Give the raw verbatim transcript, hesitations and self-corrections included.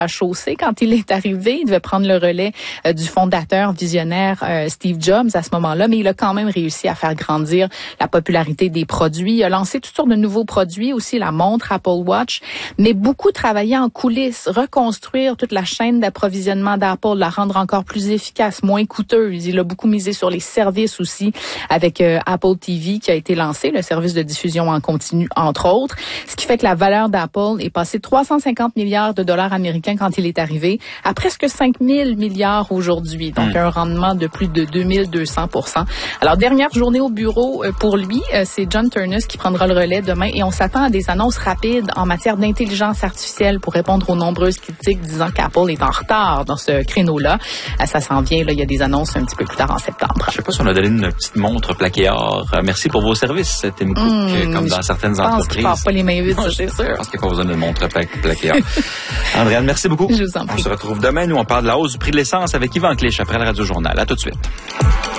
à chaussée quand il est arrivé. Il devait prendre le relais euh, du fondateur visionnaire euh, Steve Jobs à ce moment-là, mais il a quand même réussi à faire grandir la popularité des produits. Il a lancé toutes sortes de nouveaux produits, aussi la montre Apple Watch, mais beaucoup travaillé en coulisses, reconstruire toute la chaîne d'approvisionnement d'Apple, la rendre encore plus efficace, moins coûteuse. Il a beaucoup misé sur les services aussi avec euh, Apple T V qui a été lancé, le service de diffusion en continu, entre autres, ce qui fait que la valeur d'Apple est passée de trois cent cinquante milliards de dollars américains quand il est arrivé à presque cinq mille milliards aujourd'hui. Donc, mmh. un rendement de plus de deux mille deux cents pour cent. Alors, dernière journée au bureau euh, pour lui, euh, c'est John Ternus qui prendra le relais demain et on s'attend à des annonces rapides en matière d'intelligence artificielle pour répondre aux nombreuses critiques disant qu'Apple est en retard dans ce créneau-là. Euh, ça s'en vient, là, il y a des annonces un petit peu plus tard en septembre. Je sais pas si on a donné une petite montre plaquée or. Euh, merci pour vos services, Tim Cook, mmh, comme dans certaines entreprises. Je pense qu'il pas les mains vides, c'est sûr. Je pense qu'il n'y a pas besoin d'une montre plaquée or. Andréane, merci beaucoup. Je vous en prie. On se retrouve demain. Nous, on parle de la hausse du prix de l'essence avec Yvan Clich après le Radio Journal. À tout de suite.